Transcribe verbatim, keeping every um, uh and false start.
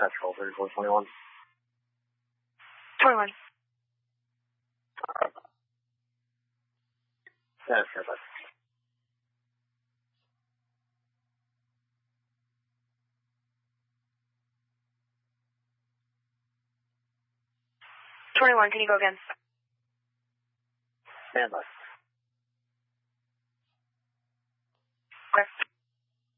Central, thirty-four twenty-one. twenty-one. Yeah, sure, bye. twenty-one, can you go again? Stand by. Okay.